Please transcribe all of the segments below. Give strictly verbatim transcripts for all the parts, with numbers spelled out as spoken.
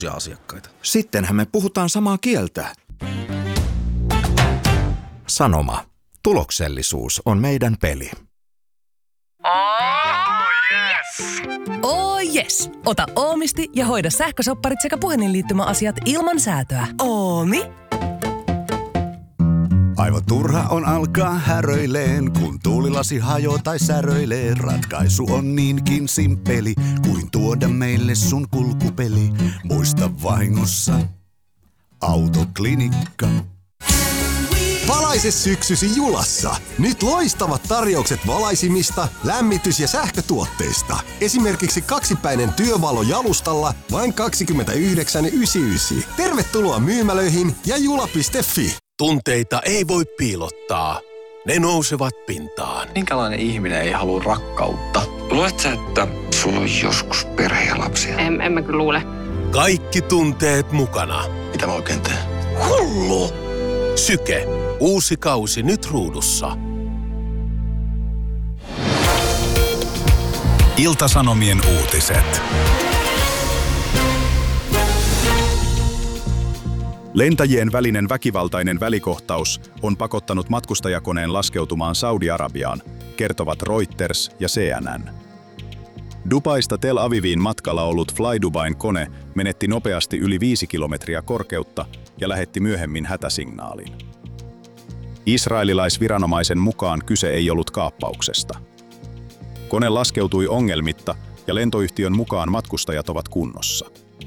asiakkaita. Sittenhän me puhutaan samaa kieltä. Sanoma. Tuloksellisuus on meidän peli. Oh yes! Oh yes! Ota Oomisti ja hoida sähkösopparit sekä puhelinliittymäasiat ilman säätöä. Oomi? Aivan turha on alkaa häröileen, kun tuulilasi hajoo tai säröilee. Ratkaisu on niinkin simppeli, kuin tuoda meille sun kulkupeli. Muista vahingossa Autoklinikka. Valaise syksysi Julassa. Nyt loistavat tarjoukset valaisimista, lämmitys- ja sähkötuotteista. Esimerkiksi kaksipäinen työvalo jalustalla vain kaksikymmentäyhdeksän yhdeksänkymmentäyhdeksän. Tervetuloa myymälöihin ja jula piste fi. Tunteita ei voi piilottaa. Ne nousevat pintaan. Minkälainen ihminen ei halua rakkautta? Luuletko sä, että sulla on joskus perhe ja lapsia? En, en mä kyllä luule. Kaikki tunteet mukana. Mitä mä oikein teen? Hullu! Syke. Uusi kausi nyt ruudussa. Ilta-Sanomien uutiset. Lentäjien välinen väkivaltainen välikohtaus on pakottanut matkustajakoneen laskeutumaan Saudi-Arabiaan, kertovat Reuters ja C N N. Dubaista Tel Aviviin matkalla ollut Fly Dubain kone menetti nopeasti yli viisi kilometriä korkeutta ja lähetti myöhemmin hätäsignaalin. Israelilaisviranomaisen mukaan kyse ei ollut kaappauksesta. Kone laskeutui ongelmitta ja lentoyhtiön mukaan matkustajat ovat kunnossa.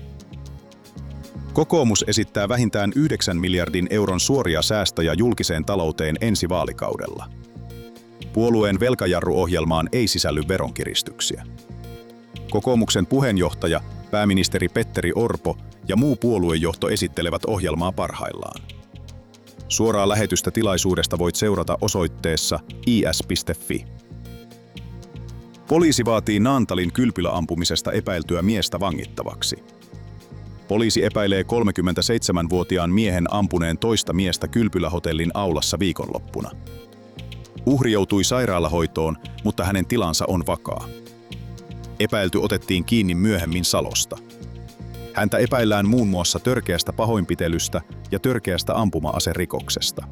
Kokoomus esittää vähintään yhdeksän miljardin euron suoria säästöjä julkiseen talouteen ensi vaalikaudella. Puolueen velkajarruohjelmaan ei sisälly veronkiristyksiä. Kokoomuksen puheenjohtaja, pääministeri Petteri Orpo ja muu puoluejohto esittelevät ohjelmaa parhaillaan. Suoraa lähetystä tilaisuudesta voit seurata osoitteessa i s piste fi. Poliisi vaatii Naantalin kylpyläampumisesta epäiltyä miestä vangittavaksi. Poliisi epäilee kolmekymmentäseitsemänvuotiaan miehen ampuneen toista miestä kylpylähotellin aulassa viikonloppuna. Uhri joutui sairaalahoitoon, mutta hänen tilansa on vakaa. Epäilty otettiin kiinni myöhemmin Salosta. Häntä epäillään muun muassa törkeästä pahoinpitelystä ja törkeästä ampuma-aserikoksesta.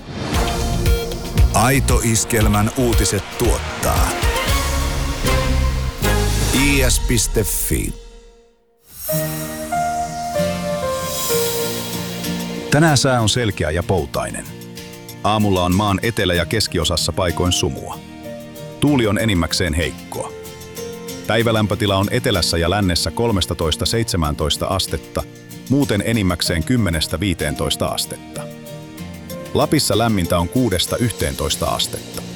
Aito Iskelmän uutiset tuottaa i s piste fi. Tänään sää on selkeä ja poutainen. Aamulla on maan etelä- ja keskiosassa paikoin sumua. Tuuli on enimmäkseen heikkoa. Päivälämpötila on etelässä ja lännessä kolmetoista seitsemäntoista astetta, muuten enimmäkseen kymmenestä viiteentoista astetta. Lapissa lämmintä on kuudesta yhteentoista astetta.